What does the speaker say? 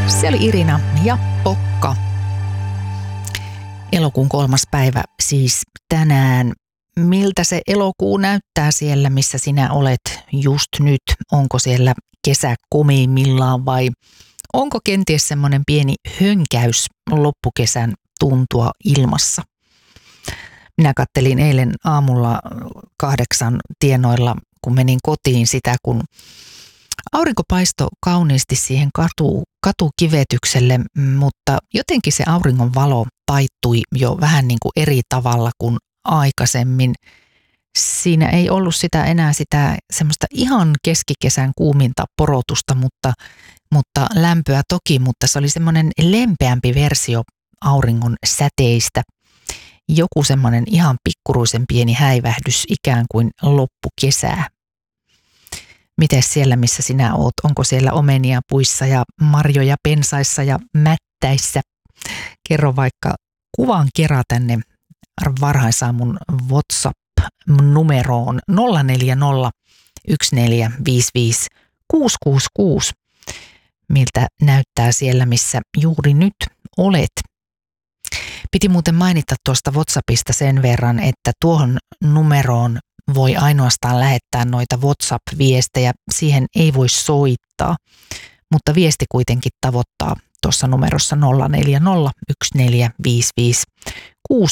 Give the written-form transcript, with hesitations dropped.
Se oli Irina ja Pokka. Elokuun 3. päivä siis tänään. Miltä se elokuu näyttää siellä, missä sinä olet just nyt? Onko siellä kesä komeimmillaan vai onko kenties semmoinen pieni hönkäys loppukesän tuntua ilmassa? Minä kattelin eilen aamulla 8 tienoilla, kun menin kotiin sitä, kun aurinko paistoi kauniisti siihen katukivetykselle, mutta jotenkin se auringon valo taittui jo vähän niin kuin eri tavalla kuin aikaisemmin. Siinä ei ollut enää sitä semmoista ihan keskikesän kuuminta porotusta, mutta lämpöä toki, mutta se oli semmoinen lempeämpi versio auringon säteistä. Joku semmoinen ihan pikkuruisen pieni häivähdys ikään kuin loppukesää. Mites siellä, missä sinä oot? Onko siellä omenia puissa ja marjoja pensaissa ja mättäissä? Kerro vaikka kuvan kerran tänne varhaisaamun WhatsApp-numeroon 040 1455 666. Miltä näyttää siellä, missä juuri nyt olet? Piti muuten mainita tuosta WhatsAppista sen verran, että tuohon numeroon voi ainoastaan lähettää noita WhatsApp-viestejä. Siihen ei voi soittaa, mutta viesti kuitenkin tavoittaa tuossa numerossa 040 1455